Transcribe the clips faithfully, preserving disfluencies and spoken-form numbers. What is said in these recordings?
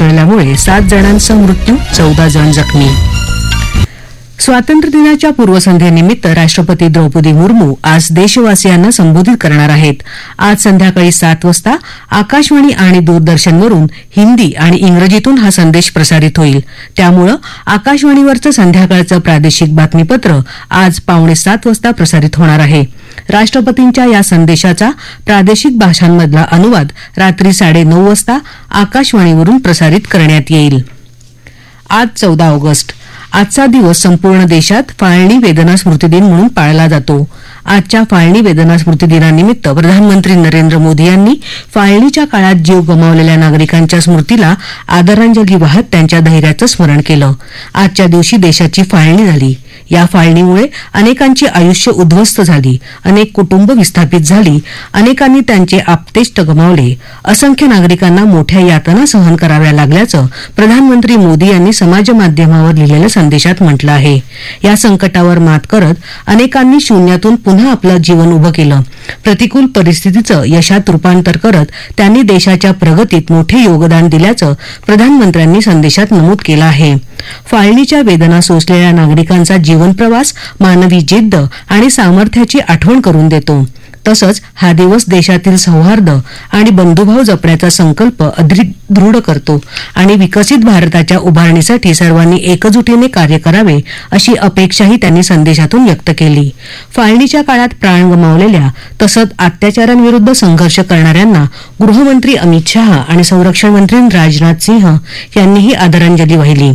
कोसळल्यामुळे सात जणांचा मृत्यू, चौदा जण जखमी. स्वातंत्र्य दिनाच्या पूर्वसंध्येनिमित्त राष्ट्रपती द्रौपदी मुर्मू आज देशवासियांना संबोधित करणार आहेत. आज संध्याकाळी सात वाजता आकाशवाणी आणि दूरदर्शनवरून हिंदी आणि इंग्रजीतून हा संदेश प्रसारित होईल. त्यामुळे आकाशवाणीवरचं संध्याकाळचं प्रादेशिक बातमीपत्र आज पावणे सात वाजता प्रसारित होणार आहे. राष्ट्रपतींच्या या संदेशाचा प्रादेशिक भाषांमधला अनुवाद रात्री साडेनऊ वाजता आकाशवाणीवरून प्रसारित करण्यात येईल. आज चौदा ऑगस्ट. आजचा दिवस संपूर्ण देशात फाळणी वेदना स्मृती दिन म्हणून पाळला जातो. आजच्या फाळणी वेदना स्मृती दिनानिमित्त प्रधानमंत्री नरेंद्र मोदी यांनी फाळणीच्या काळात जीव गमावलेल्या नागरिकांच्या स्मृतीला आदरांजली वाहत त्यांच्या धैर्याचं स्मरण केलं. आजच्या दिवशी देशाची फाळणी झाली. या फाळणीमुळे अनेकांची आयुष्य उद्ध्वस्त झाली, अनेक कुटुंब विस्थापित झाली, अनेकांनी त्यांचे आप्तेष्ट गमावले, असंख्य नागरिकांना मोठ्या यातना सहन कराव्या लागल्याचं प्रधानमंत्री मोदी यांनी समाजमाध्यमावर लिहिलेल्या संदेशात म्हटलं आहे. या संकटावर मात करत अनेकांनी शून्यातून पुन्हा आपलं जीवन उभं केलं. प्रतिकूल परिस्थितीचं यशात रूपांतर करत त्यांनी देशाच्या प्रगतीत मोठे योगदान दिल्याचं प्रधानमंत्र्यांनी संदेशात नमूद केलं आहे. फाळणीच्या वेदना सोसलेल्या नागरिकांचा जीवन प्रवास मानवी जिद्द आणि सामर्थ्याची आठवण करून देतो. तसंच हा दिवस देशातील सौहार्द आणि बंधुभाव जपण्याचा संकल्प अधिक दृढ करतो आणि विकसित भारताच्या उभारणीसाठी सर्वांनी एकजुटीने कार्य करावे अशी अपेक्षाही त्यांनी संदेशातून व्यक्त केली. फाळणीच्या काळात प्राण गमावलेल्या तसंच अत्याचारांविरुद्ध संघर्ष करणाऱ्यांना गृहमंत्री अमित शहा आणि संरक्षण मंत्री राजनाथ सिंह यांनीही आदरांजली वाहिली.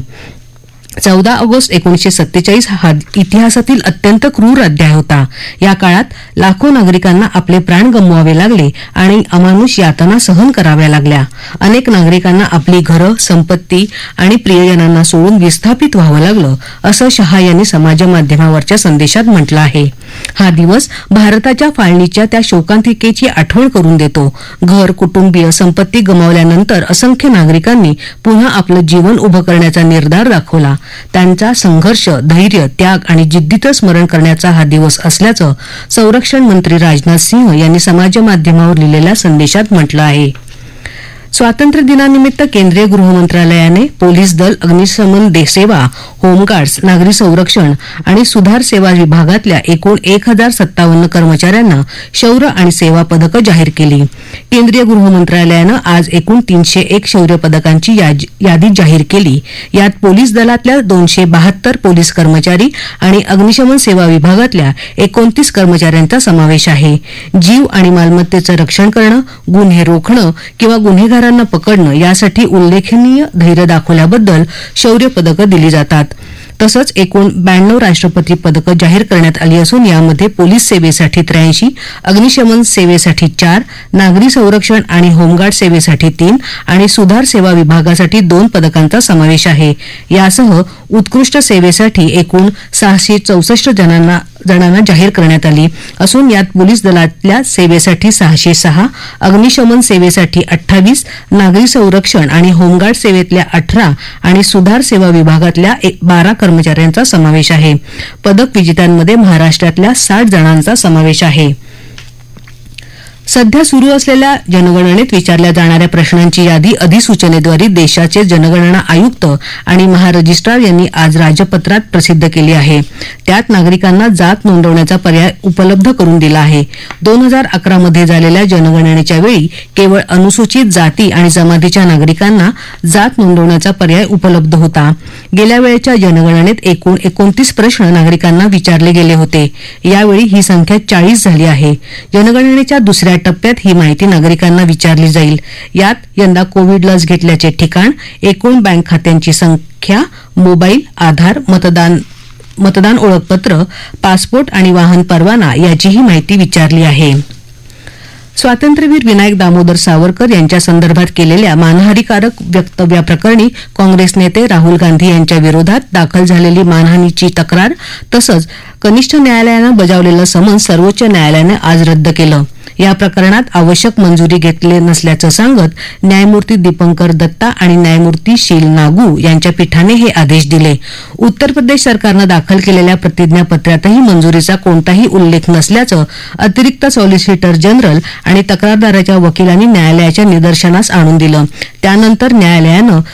चौदा ऑगस्ट एकोणीसशे सत्तेचाळीस हा इतिहासातील अत्यंत क्रूर अध्याय होता. या काळात लाखो नागरिकांना आपले प्राण गमवावे लागले आणि अमानुष यातना सहन कराव्या लागल्या. अनेक नागरिकांना आपली घरं, संपत्ती आणि प्रियजनांना सोडून विस्थापित व्हावं लागलं, असं शहा यांनी समाजमाध्यमावरच्या संदेशात म्हटलं आहे. हा दिवस भारताच्या फाळणीच्या त्या शोकांतिकेची आठवण करून देतो. घर, कुटुंबीय, संपत्ती गमावल्यानंतर असंख्य नागरिकांनी पुन्हा आपलं जीवन उभं करण्याचा निर्धार दाखवला. त्यांचा संघर्ष, धैर्य, त्याग आणि जिद्दीचं स्मरण करण्याचा हा दिवस असल्याचं संरक्षण मंत्री राजनाथ सिंह यांनी समाजमाध्यमावर लिहिलेल्या संदेशात म्हटलं आहे. स्वातंत्र्य दिनानिमित्त केंद्रीय गृहमंत्रालयाने पोलीस दल, अग्निशमन सेवा, होमगार्ड्स, नागरी संरक्षण आणि सुधार सेवा विभागातल्या एकूण एक हजार सत्तावन्न कर्मचाऱ्यांना शौर्य आणि सेवा पदकं जाहीर केली. केंद्रीय गृहमंत्रालयानं आज एकूण तीनशे एक शौर्य पदकांची यादी जाहीर केली. यात पोलीस दलातल्या दोनशे बहात्तर पोलीस कर्मचारी आणि अग्निशमन सेवा विभागातल्या एकोणतीस कर्मचाऱ्यांचा समावेश आहे. जीव आणि मालमत्तेचं रक्षण करणं, गुन्हे रोखणं किंवा गुन्हेगार पकडणं यासाठी उल्लेखनीय धैर्य दाखवल्याबद्दल शौर्य पदकं दिली जातात. तसंच एकूण ब्याण्णव राष्ट्रपती पदकं जाहीर करण्यात आली असून यामध्ये पोलीस सेवेसाठी त्र्याऐंशी, अग्निशमन सेवेसाठी चार, नागरी संरक्षण आणि होमगार्ड सेवेसाठी तीन आणि सुधार सेवा विभागासाठी दोन पदकांचा समावेश आहे. यासह उत्कृष्ट सेवेसाठी एकूण सहाशे चौसष्ट जणांना जणांना जाहीर करण्यात आली असून यात पोलीस दलातल्या सेवेसाठी सहाशे सहा, अग्निशमन सेवेसाठी अठ्ठावीस, नागरी संरक्षण आणि होमगार्ड सेवेतल्या अठरा आणि सुधार सेवा विभागातल्या बारा कर्मचाऱ्यांचा समावेश आहे. पदक विजेत्यांमध्ये महाराष्ट्रातल्या साठ जणांचा समावेश आहे. सध्या सुरू असलेल्या जनगणनेत विचारल्या जाणाऱ्या प्रश्नांची यादी अधिसूचनेद्वारे देशाचे जनगणना आयुक्त आणि महारजिस्ट्रार यांनी आज राजपत्रात प्रसिद्ध केली आहे. त्यात नागरिकांना जात नोंदवण्याचा पर्याय उपलब्ध करून दिला आहे. दोन हजार अकरा मध्ये झालेल्या जनगणनेच्या वेळी केवळ अनुसूचित जाती आणि जमातीच्या नागरिकांना जात नोंदवण्याचा पर्याय उपलब्ध होता. गेल्या वेळेच्या जनगणनेत एकूण एकोणतीस प्रश्न नागरिकांना विचारले गेले होते. यावेळी ही संख्या चाळीस झाली आहे. जनगणनेच्या दुसऱ्या टप्प्यात ही माहिती नागरिकांना विचारली जाईल. यात यंदा कोविड लस घेतल्याचे ठिकाण, एकूण बँक खात्यांची संख्या, मोबाईल, आधार, मतदान मतदान ओळखपत्र, पासपोर्ट आणि वाहन परवाना याचीही माहिती विचारली आहे. स्वातंत्र्यवीर विनायक दामोदर सावरकर यांच्या संदर्भात केलेल्या मानहानीकारक वक्तव्याप्रकरणी काँग्रेस नेते राहुल गांधी यांच्या विरोधात दाखल झालेली मानहानीची तक्रार तसंच कनिष्ठ न्यायालयानं बजावलेलं समन्स सर्वोच्च न्यायालयानं आज रद्द केलं. या प्रकरणात आवश्यक मंजुरी घेतली नसल्याचं सांगत न्यायमूर्ती दीपंकर दत्ता आणि न्यायमूर्ती शील नागू यांच्या पीठाने हे आदेश दिले. उत्तर प्रदेश सरकारनं दाखल केलेल्या प्रतिज्ञापत्रातही मंजुरीचा कोणताही उल्लेख नसल्याचं अतिरिक्त सॉलिसिटर जनरल आणि तक्रारदाराच्या वकिलांनी न्यायालयाच्या निदर्शनास आणून दिलं. त्यानंतर न्यायालयानं